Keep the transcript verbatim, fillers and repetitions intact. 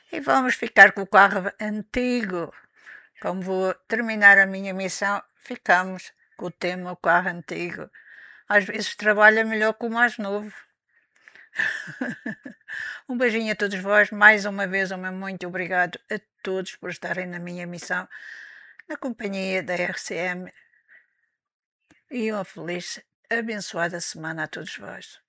E vamos ficar com o carro antigo. Como vou terminar a minha missão, ficamos com o tema o carro antigo. Às vezes trabalha melhor que o mais novo. Um beijinho a todos vós, mais uma vez, um muito obrigado a todos por estarem na minha missão, na companhia da R C M, e uma feliz, abençoada semana a todos vós.